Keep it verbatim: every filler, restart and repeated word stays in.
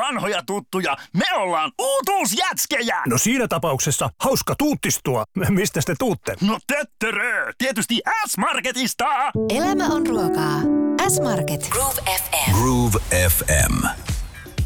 vanhoja tuttuja. Me ollaan uutuusjätskejä. No siinä tapauksessa hauska tuuttistua. Mistä te tuutte? No töttörö. Tietysti S-Marketista. Elämä on ruokaa. S-Market. Groove F M. Groove F M.